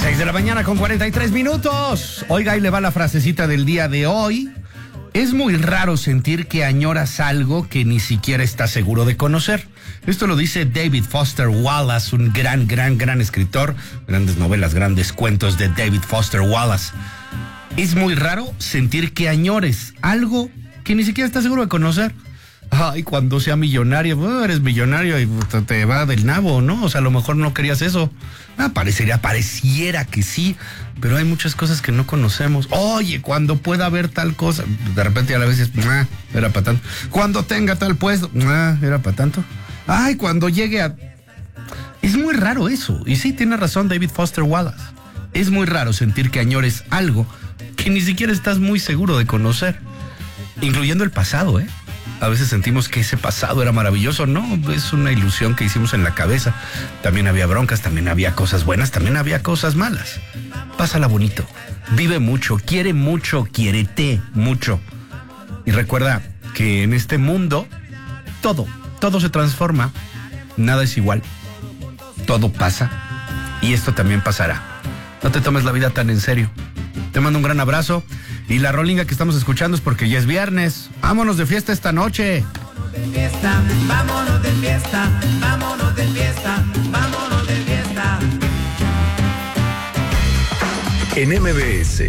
6 de la mañana con 43 minutos. Oiga, ahí le va la frasecita del día de hoy. Es muy raro sentir que añoras algo que ni siquiera estás seguro de conocer. Esto lo dice David Foster Wallace, un gran escritor. Grandes novelas, grandes cuentos de David Foster Wallace. Es muy raro sentir que añores algo que ni siquiera estás seguro de conocer. Ay, cuando sea millonario, bueno, eres millonario y te va del nabo, ¿no? O sea, a lo mejor no querías eso. Pareciera que sí, pero hay muchas cosas que no conocemos. Oye, cuando pueda haber tal cosa, de repente a la vez es, era para tanto. Cuando tenga tal puesto, era para tanto. Ay, cuando llegue a... Es muy raro eso. Y sí, tiene razón David Foster Wallace. Es muy raro sentir que añores algo que ni siquiera estás muy seguro de conocer. Incluyendo el pasado, ¿eh? A veces sentimos que ese pasado era maravilloso. No, es una ilusión que hicimos en la cabeza. También había broncas, también había cosas buenas, también había cosas malas. Pásala bonito, vive mucho, quiérete mucho. Y recuerda que en este mundo todo se transforma, nada es igual, todo pasa y esto también pasará. No te tomes la vida tan en serio. Te mando un gran abrazo. Y la rolinga que estamos escuchando es porque ya es viernes. Vámonos de fiesta esta noche. Vámonos de fiesta, vámonos de fiesta, vámonos de fiesta. En MBS